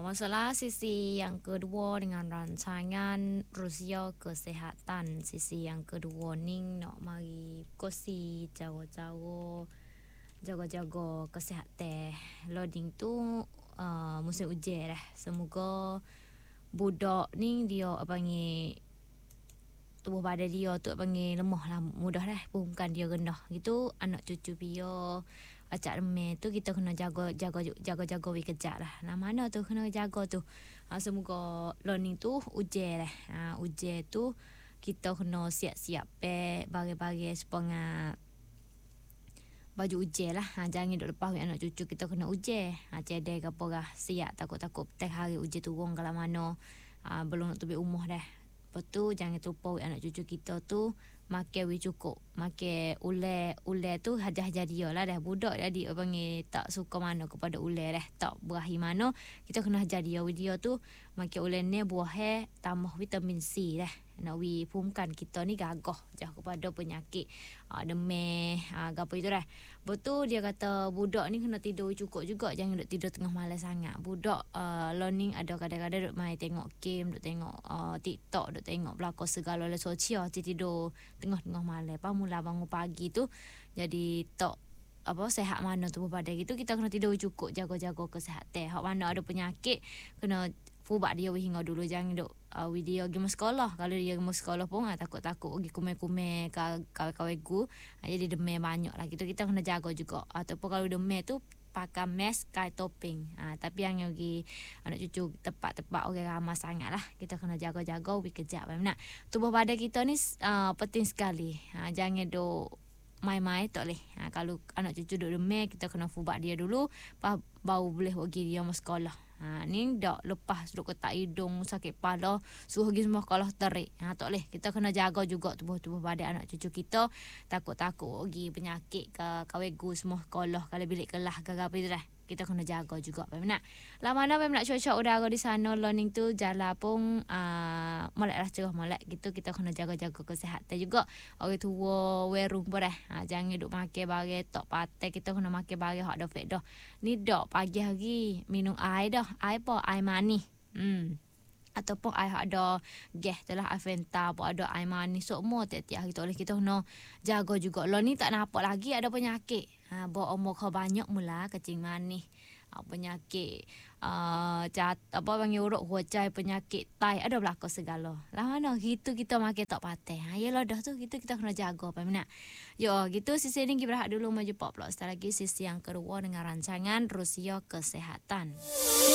Masalah sisi yang kedua dengan rancangan Rusia Kesehatan. Sisi yang kedua ni nak mari kosi jaga-jaga kesihatan. Loading tu musim ujian lah. Semoga budak ni dia panggil tubuh badan dia tu panggil lemah lah, mudah lah bukan dia rendah gitu. Anak cucu dia acak remeh tu kita kena jaga we kejap lah. Nah mana tu kena jaga tu. Semoga learning tu ujian lah. Ujian tu kita kena siap-siap bagi supaya baju ujian lah. Jangan duduk lepas anak cucu kita kena ujian. Cedek ke apa lah. Siap takut-takut teh hari ujian turun kalau mana. Belum nak tubik umur dah. Lepas tu jangan terlupa anak cucu kita tu makan we cukup. Makan ule tu hajar-hajar dia lah dah. Budak jadi panggil tak suka mana kepada ule dah. Tak berahi mana. Kita kena hajar dia. Dia tu makan ule ni buah tambah vitamin C dah. Nak we fumkan kita ni gagah jah kepada penyakit demam apa itu dah. Betul dia kata budak ni kena tidur cukup juga, jangan duk tidur tengah malam sangat. Budak learning ada kadang-kadang duk main tengok game, duk tengok TikTok, duk tengok belakang segala le sosial, tidur tengah-tengah malam. Pamula bangun pagi tu jadi tak sehat mana tubuh badan gitu. Kita kena tidur cukup, jaga-jaga kesihatan. Hak mana ada penyakit kena fubak dia hingga dulu, jangan duk video pergi sekolah. Kalau dia pergi sekolah pun takut-takut pergi kume-kume kawan-kawan gu. Jadi demam banyak lah gitu. Kita kena jaga juga. Ataupun kalau demam tu pakai mask kai topeng. Tapi yang pergi anak cucu tepat-tepat orang ramai sangat lah. Kita kena jaga-jaga pergi kejap. Tubuh badan kita ni penting sekali. Jangan duk main-main tak boleh. Kalau anak cucu duk demam, kita kena fubak dia dulu. Baru boleh pergi dia masuk sekolah. Ni dak lepas duk ketak hidung, sakit kepala, suruh pergi semua sekolah terik. Tak boleh. Kita kena jaga juga tubuh badan anak cucu kita. Takut-takut pergi penyakit ke kawegu semua sekolah kalau bilik kelas ke apa itu dah. Kita kena jaga juga. Lah mana nak cuaca udara di sana learning tu jalan pun molek lah cerah molek gitu. Kita kena jaga-jaga kesihatan juga. Orang tua werung pun dah. Jangan duk makan barang tak patah. Kita kena makan barang hak dah fat dah. Ni dak pagi hari minum air dah. Air apa? Air manis. Ataupun air ada gas telah Aventa pun ada air manis semua tiap-tiap hari tak boleh. Kita kena jaga juga. Lo ni tak nampak lagi ada penyakit. Bawa umur kau banyak mula kecing manis. Penyakit panggil urut hujan, penyakit tai ada belakang segala. Lah mana gitu kita makan tak patah. Yalah dah tu kita kena jaga Yo gitu sisi ni kita berehat dulu maju 40 lagi sisi yang kedua dengan rancangan Rusia Kesehatan.